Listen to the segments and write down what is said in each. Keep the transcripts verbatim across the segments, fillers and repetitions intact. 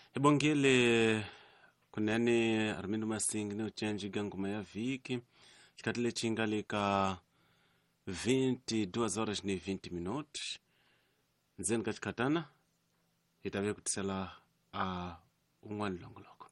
Ibongile kunene Armindo Masingi ne uchanji ganguma ya viki chikatile chingalika vinte e duas horas ne vinte minutos nzeni kachikatana itave kutisela a unwani longoloko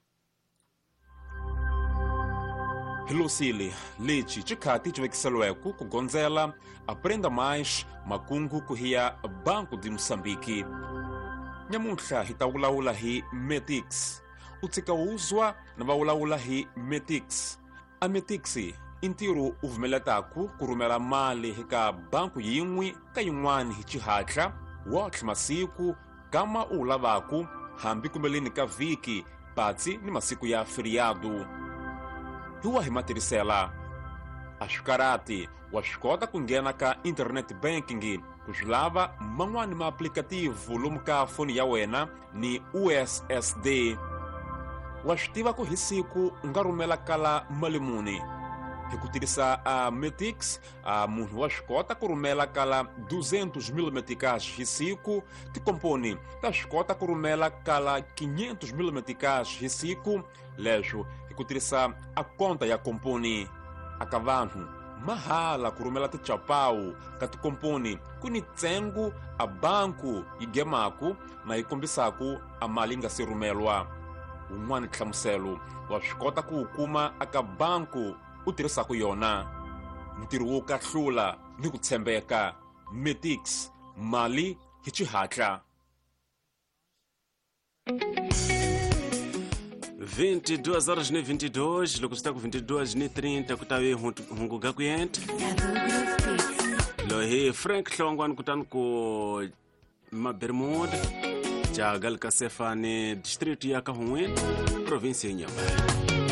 Hilosili, lechi chikati chivekiselweku kugonzela aprenda mais makungu kuhia Banco de Moçambique. Nyamuntla hitawulaula hi Metix. Utsika uzwa na vaulaula hi Metix. A Metix intiru uvumeletaku kurumela mali hika banku yimwi ka yin'wani hi chihatla wotlhe masiku kama ulavaku hambi kumbeleni ka viki patsi ni masiku ya feriado. Hiwa himatiricela ashikarati washikota kungena ka internet banking kujilava man'wani ma aplicativo lomu ka foni ya wena ni U S S D. Washitiva ku hisiku nga rumela kala mali muni hikutirisa a Metix a munhu washikota kurumela kala duzentos mil meticais hisiku tikomponi tashikota kurumela kala quinhentos mil meticais hisiku lejo hikutirisa a conta ya komponi akavanhu mahala kurumela tichapau katikomponi kuni tsengu a banku igemaku na ikombisaku a mali nga sirumelwa un'wani tlhamuselo washikota ku ukuma aka banku utirisaku yona ntirho wo kahlula ni ku tshembeka Metix mali hi chihatla. vinte e duas horas ne vinte e dois loko sita ku vinte e duas ne trinta kutave hunguga kuyenta lo hi Frank Hlongwane kutani ku Mabermuda jagal ka Sefane district ya ka Hungweni province ya Nyamata.